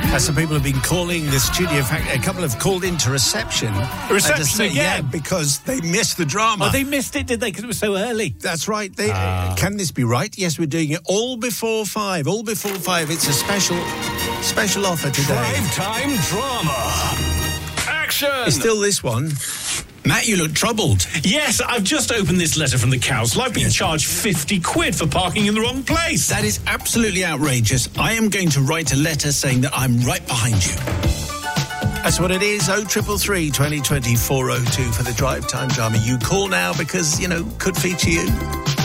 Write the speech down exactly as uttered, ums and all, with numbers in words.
As some people have been calling the studio, in fact, a couple have called into reception. Reception to say, again? Yeah, because they missed the drama. Oh, they missed it, did they? Because it was so early. That's right. They, Ah. Can this be right? Yes, we're doing it all before five. All before five. It's a special, special offer today. Drive time drama. Action! It's still this one. Matt, you look troubled. Yes, I've just opened this letter from the council. I've been charged fifty quid for parking in the wrong place. That is absolutely outrageous. I am going to write a letter saying that I'm right behind you. That's what it is. oh triple three, twenty twenty, four oh two for the drive time drama. You call now because, you know, could feature you.